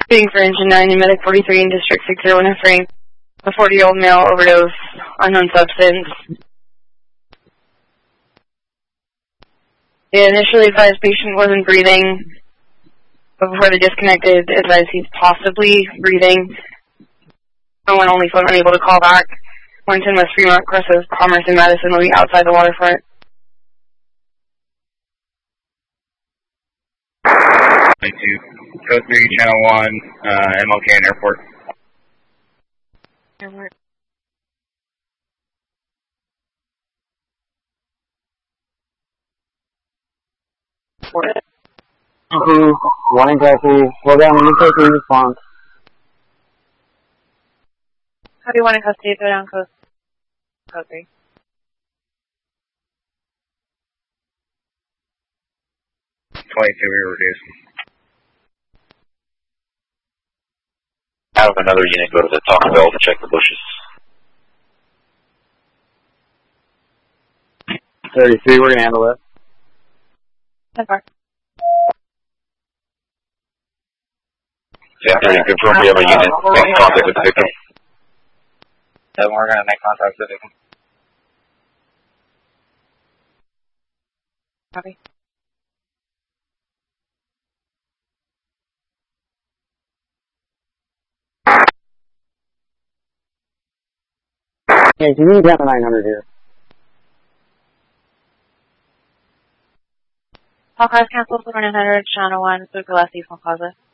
Being for engine 9 in Medic 43 in District 6013. A 40-year-old male overdose, unknown substance. The initially advised patient wasn't breathing, but before they disconnected, advised he's possibly breathing. Someone only phone unable to call back. Warrington, West Fremont, Crosses, Commerce, and Madison will be outside the waterfront. 22. Code 3, Channel 1, MLK and Airport. Airport. Warning taxi, slow down when you take your response. How do you want to custody? Go down code 3. We reduced. Have another unit go to the Taco Bell to check the bushes. 33, we're gonna handle it. That far. Yeah, 30, confirm we have a unit. Make contact with the victim. Then we're gonna make contact with the victim. Copy. Yeah, you need to have a 900 here. All cars canceled for 900, Channel 1, Food Gillespie, Plaza.